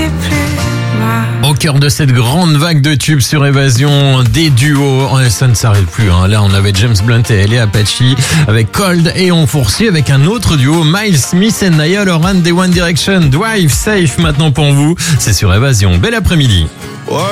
Au cœur de cette grande vague de tubes sur Évasion, des duos, ça ne s'arrête plus. Là, on avait James Blunt et Ellie Apache avec Cold, et on poursuit avec un autre duo, Miles Smith et Niall Horan des One Direction. Drive Safe maintenant pour vous, c'est sur Évasion. Bel après-midi.